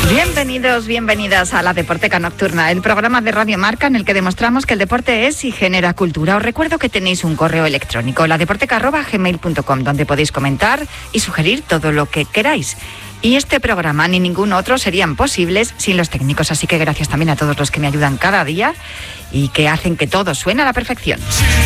Bienvenidos, bienvenidas a La Deporteca Nocturna, el programa de Radio Marca en el que demostramos que el deporte es y genera cultura. Os recuerdo que tenéis un correo electrónico, ladeporteca@gmail.com, donde podéis comentar y sugerir todo lo que queráis. Y este programa ni ningún otro serían posibles sin los técnicos, así que gracias también a todos los que me ayudan cada día y que hacen que todo suene a la perfección.